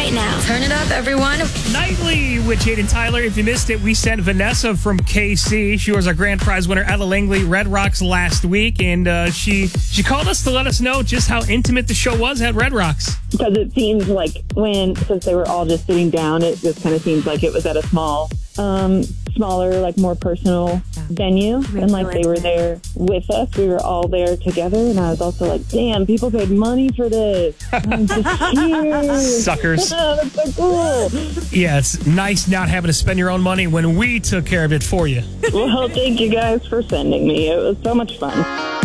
right now. Turn it up, everyone. Nightly with Jade and Tyler. If you missed it, we sent Vanessa from KC. She was our grand prize winner, Ella Langley, Red Rocks last week, and she called us to let us know just how intimate the show was at Red Rocks. Because it seems like since they were all just sitting down, it just kind of seems like it was at a smaller, like more personal venue. And like they were there with us. We were all there together. And I was also like, damn, people paid money for this. I'm just here. Suckers. That's so cool. Yeah, it's nice not having to spend your own money when we took care of it for you. Well, thank you guys for sending me. It was so much fun.